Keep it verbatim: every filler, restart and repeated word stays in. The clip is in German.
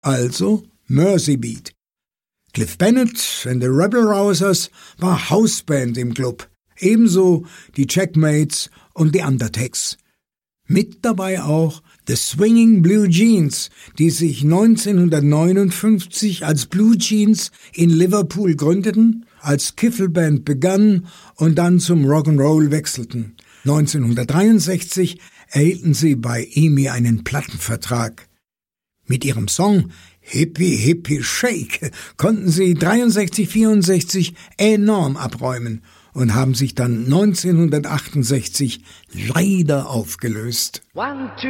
Also Mersey Beat. Cliff Bennett and the Rebel Rousers war Hausband im Club, ebenso die Checkmates und die Undertakes. Mit dabei auch The Swinging Blue Jeans, die sich neunzehnhundertneunundfünfzig als Blue Jeans in Liverpool gründeten, als Kiffelband begannen und dann zum Rock'n'Roll wechselten. neunzehnhundertdreiundsechzig erhielten sie bei E M I einen Plattenvertrag. Mit ihrem Song Hippie Hippie Shake konnten sie dreiundsechzig vierundsechzig enorm abräumen und haben sich dann neunzehnhundertachtundsechzig leider aufgelöst. One, two,